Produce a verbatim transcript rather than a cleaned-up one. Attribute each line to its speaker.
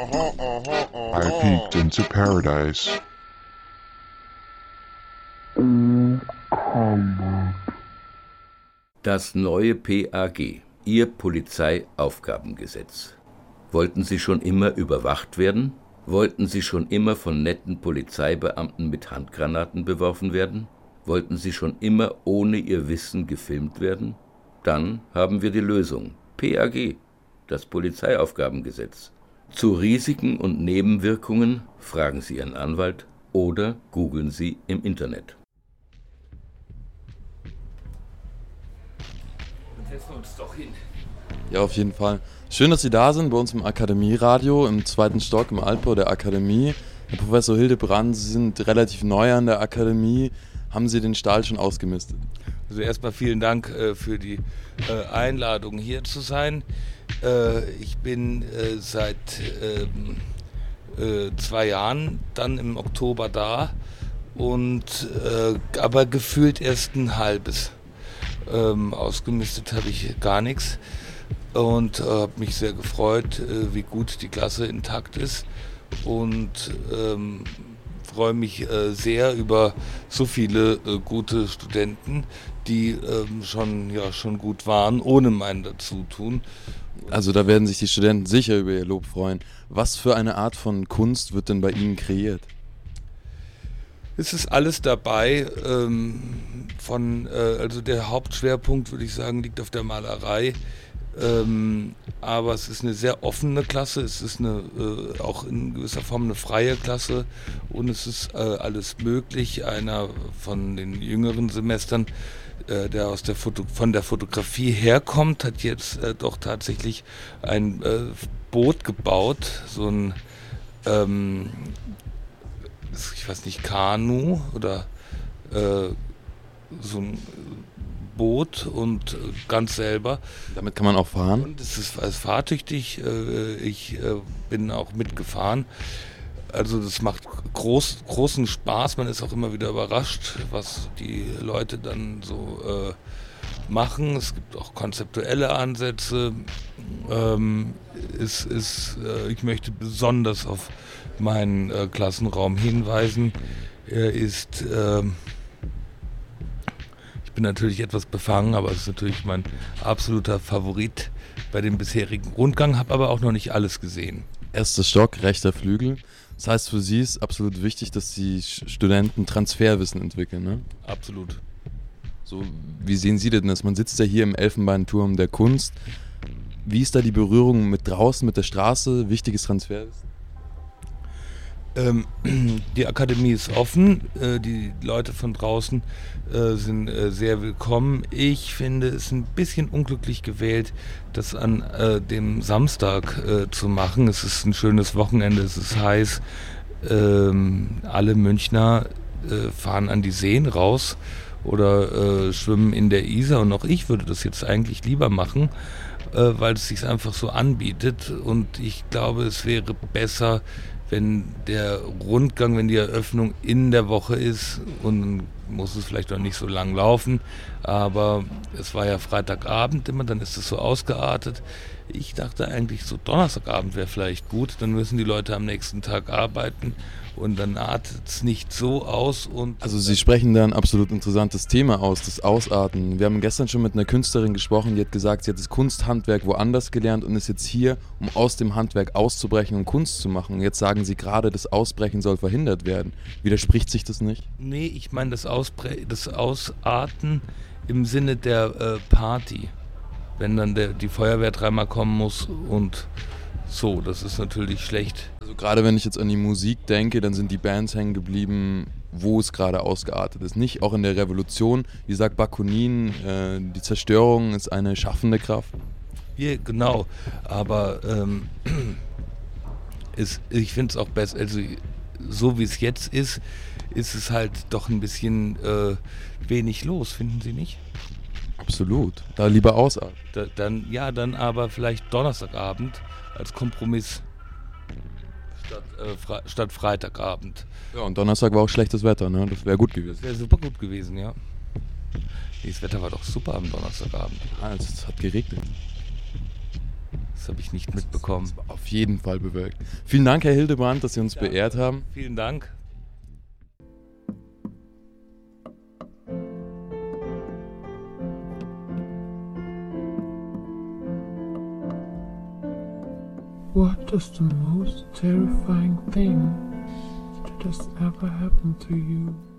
Speaker 1: I peeked into paradise.
Speaker 2: Das neue P A G, Ihr Polizeiaufgabengesetz. Wollten Sie schon immer überwacht werden? Wollten Sie schon immer von netten Polizeibeamten mit Handgranaten beworfen werden? Wollten Sie schon immer ohne Ihr Wissen gefilmt werden? Dann haben wir die Lösung. P A G, das Polizeiaufgabengesetz. Zu Risiken und Nebenwirkungen fragen Sie Ihren Anwalt oder googeln Sie im Internet.
Speaker 3: Dann setzen wir uns doch hin.
Speaker 4: Ja, auf jeden Fall. Schön, dass Sie da sind bei uns im Akademieradio im zweiten Stock im Altbau der Akademie. Herr Professor Hildebrand, Sie sind relativ neu an der Akademie. Haben Sie den Stall schon ausgemistet?
Speaker 3: Also erstmal vielen Dank äh, für die äh, Einladung, hier zu sein. Äh, ich bin äh, seit ähm, äh, zwei Jahren dann im Oktober da, und äh, aber gefühlt erst ein halbes. Ähm, ausgemistet habe ich gar nichts und äh, habe mich sehr gefreut, äh, wie gut die Klasse intakt ist, und ähm, freue mich äh, sehr über so viele äh, gute Studenten, die ähm, schon, ja, schon gut waren, ohne mein Dazutun.
Speaker 4: Also da werden sich die Studenten sicher über Ihr Lob freuen. Was für eine Art von Kunst wird denn bei Ihnen kreiert?
Speaker 3: Es ist alles dabei. Ähm, von, äh, also der Hauptschwerpunkt, würde ich sagen, liegt auf der Malerei. Ähm, aber es ist eine sehr offene Klasse, es ist eine, äh, auch in gewisser Form eine freie Klasse, und es ist äh, alles möglich. Einer von den jüngeren Semestern, äh, der aus der Foto- von der Fotografie herkommt, hat jetzt äh, doch tatsächlich ein äh, Boot gebaut, so ein, ähm, ich weiß nicht, Kanu oder äh, so ein Boot, und ganz selber.
Speaker 4: Damit kann man auch fahren?
Speaker 3: Und es ist, es ist fahrtüchtig, ich bin auch mitgefahren. Also das macht groß, großen Spaß, man ist auch immer wieder überrascht, was die Leute dann so äh, machen. Es gibt auch konzeptuelle Ansätze. Ähm, es ist, äh, ich möchte besonders auf meinen äh, Klassenraum hinweisen. Er ist... Äh, Ich bin natürlich etwas befangen, aber es ist natürlich mein absoluter Favorit bei dem bisherigen Rundgang, habe aber auch noch nicht alles gesehen.
Speaker 4: Erster Stock, rechter Flügel. Das heißt, für Sie ist absolut wichtig, dass die Studenten Transferwissen entwickeln, ne?
Speaker 3: Absolut.
Speaker 4: So, wie sehen Sie denn das? Man sitzt ja hier im Elfenbeinturm der Kunst. Wie ist da die Berührung mit draußen, mit der Straße? Wichtiges Transferwissen?
Speaker 3: Ähm, die Akademie ist offen, äh, die Leute von draußen äh, sind äh, sehr willkommen. Ich finde es ein bisschen unglücklich gewählt, das an äh, dem Samstag äh, zu machen. Es ist ein schönes Wochenende, es ist heiß. Ähm, alle Münchner äh, fahren an die Seen raus oder äh, schwimmen in der Isar, und auch ich würde das jetzt eigentlich lieber machen, äh, weil es sich einfach so anbietet, und ich glaube, es wäre besser, wenn der Rundgang, wenn die Eröffnung in der Woche ist, und muss es vielleicht auch nicht so lang laufen, aber es war ja Freitagabend immer, dann ist es so ausgeartet. Ich dachte eigentlich, so Donnerstagabend wäre vielleicht gut, dann müssen die Leute am nächsten Tag arbeiten, und dann artet es nicht so aus. Und
Speaker 4: also Sie sprechen da ein absolut interessantes Thema aus, das Ausarten. Wir haben gestern schon mit einer Künstlerin gesprochen, die hat gesagt, sie hat das Kunsthandwerk woanders gelernt und ist jetzt hier, um aus dem Handwerk auszubrechen und Kunst zu machen. Und jetzt sagen Sie gerade, das Ausbrechen soll verhindert werden. Widerspricht sich das nicht?
Speaker 3: Nee, ich meine das, Ausbre- das Ausarten im Sinne der äh, Party. Wenn dann der, die Feuerwehr dreimal kommen muss und so, das ist natürlich schlecht.
Speaker 4: Also gerade wenn ich jetzt an die Musik denke, dann sind die Bands hängen geblieben, wo es gerade ausgeartet ist. Nicht auch in der Revolution. Wie sagt Bakunin, äh, die Zerstörung ist eine schaffende Kraft.
Speaker 3: Ja, genau, aber ähm, ist, ich finde es auch besser, also so wie es jetzt ist, ist es halt doch ein bisschen äh, wenig los, finden Sie nicht?
Speaker 4: Absolut. Da lieber ausatmen.
Speaker 3: Da, dann, ja, dann aber vielleicht Donnerstagabend als Kompromiss statt, äh, Fre- statt Freitagabend.
Speaker 4: Ja, und Donnerstag war auch schlechtes Wetter, ne? Das wäre gut gewesen.
Speaker 3: Das wäre super gut gewesen, ja. Das Wetter war doch super am Donnerstagabend.
Speaker 4: Ah, es hat geregnet.
Speaker 3: Das habe ich nicht mitbekommen.
Speaker 4: Das war auf jeden Fall bewölkt. Vielen Dank, Herr Hildebrand, dass Sie uns ja. beehrt haben.
Speaker 3: Vielen Dank.
Speaker 5: What is the most terrifying thing that has ever happened to you?